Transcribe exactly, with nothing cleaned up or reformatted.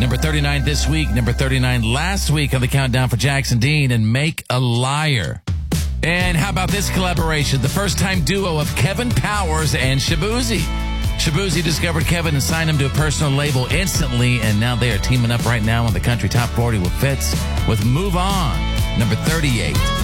Number thirty-nine this week. Number thirty-nine last week on the countdown for Jackson Dean and Make a Liar. And how about this collaboration? The first-time duo of Kevin Powers and Shaboozey. Shaboozey discovered Kevin and signed him to a personal label instantly, and now they are teaming up right now on the Country Top forty with Fitz with Move On, number thirty-eight.